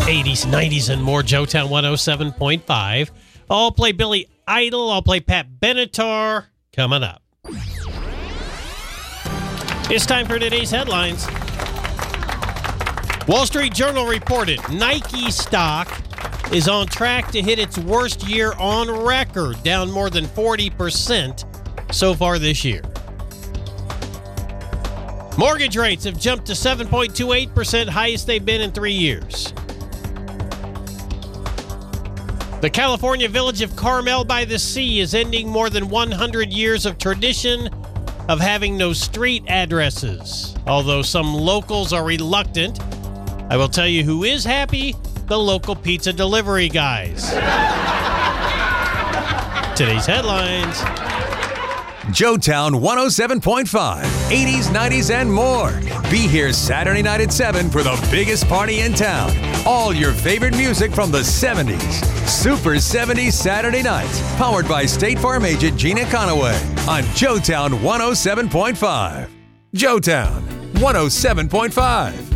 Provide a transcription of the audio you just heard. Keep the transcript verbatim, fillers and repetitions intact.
eighties, nineties, and more. Joetown one oh seven point five. I'll play Billy Idol. I'll play Pat Benatar coming up. It's time for today's headlines. Wall Street Journal reported Nike stock is on track to hit its worst year on record, down more than forty percent so far this year. Mortgage rates have jumped to seven point two eight percent, highest they've been in three years. The California village of Carmel by the Sea is ending more than one hundred years of tradition of having no street addresses. Although some locals are reluctant, I will tell you who is happy: the local pizza delivery guys. Today's headlines. Joetown one oh seven point five, eighties, nineties, and more. Be here Saturday night at seven for the biggest party in town. All your favorite music from the seventies. Super seventies Saturday nights. Powered by State Farm agent Gina Conaway on Joetown one oh seven point five. Joetown one oh seven point five.